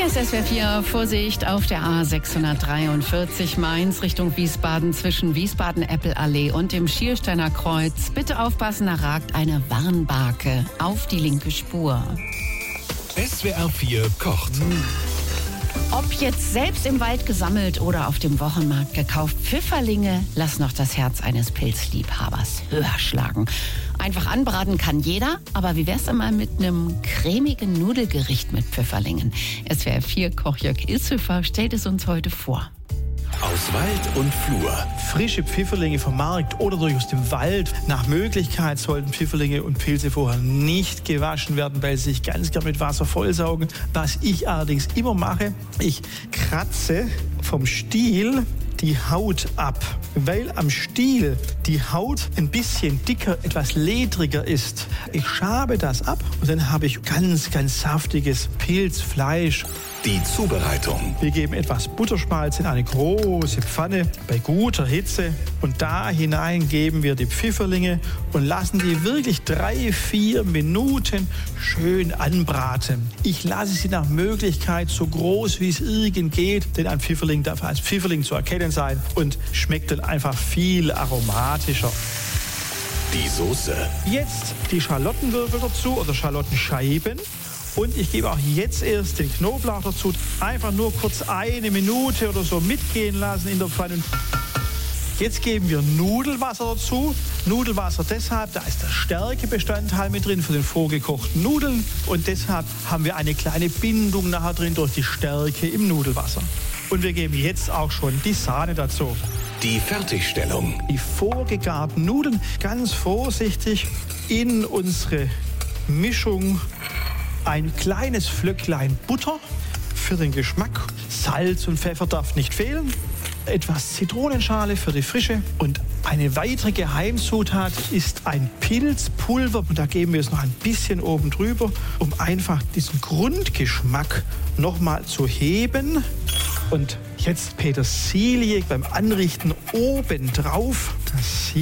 Hier ist SWR 4, Vorsicht auf der A643 Mainz Richtung Wiesbaden zwischen Wiesbaden-Eppelallee und dem Schiersteiner Kreuz. Bitte aufpassen, da ragt eine Warnbarke auf die linke Spur. SWR 4 kocht. Ob jetzt selbst im Wald gesammelt oder auf dem Wochenmarkt gekauft, Pfifferlinge lassen noch das Herz eines Pilzliebhabers höher schlagen. Einfach anbraten kann jeder, aber wie wär's denn mal mit einem cremigen Nudelgericht mit Pfifferlingen? SWR 4 Koch Jörg Ilshöfer stellt es uns heute vor. Aus Wald und Flur. Frische Pfifferlinge vom Markt oder durch aus dem Wald. Nach Möglichkeit sollten Pfifferlinge und Pilze vorher nicht gewaschen werden, weil sie sich ganz gern mit Wasser vollsaugen. Was ich allerdings immer mache, ich kratze vom Stiel die Haut ab, weil am Stiel die Haut ein bisschen dicker, etwas ledriger ist. Ich schabe das ab und dann habe ich ganz saftiges Pilzfleisch. Die Zubereitung. Wir geben etwas Butterschmalz in eine große Pfanne bei guter Hitze und da hinein geben wir die Pfifferlinge und lassen die wirklich 3-4 Minuten schön anbraten. Ich lasse sie nach Möglichkeit so groß wie es irgend geht, denn ein Pfifferling darf als Pfifferling zu erkennen sein und schmeckt dann einfach viel aromatischer. Die Soße. Jetzt die Schalottenwürfel dazu oder Schalottenscheiben. Und ich gebe auch jetzt erst den Knoblauch dazu. Einfach nur kurz 1 Minute oder so mitgehen lassen in der Pfanne. Jetzt geben wir Nudelwasser dazu. Nudelwasser deshalb, da ist der Stärkebestandteil mit drin für den vorgekochten Nudeln. Und deshalb haben wir eine kleine Bindung nachher drin durch die Stärke im Nudelwasser. Und wir geben jetzt auch schon die Sahne dazu. Die Fertigstellung. Die vorgegarten Nudeln ganz vorsichtig in unsere Mischung. Ein kleines Flöcklein Butter für den Geschmack. Salz und Pfeffer darf nicht fehlen. Etwas Zitronenschale für die Frische. Und eine weitere Geheimzutat ist ein Pilzpulver. Und da geben wir es noch ein bisschen oben drüber, um einfach diesen Grundgeschmack nochmal zu heben. Und jetzt Petersilie beim Anrichten oben drauf. Das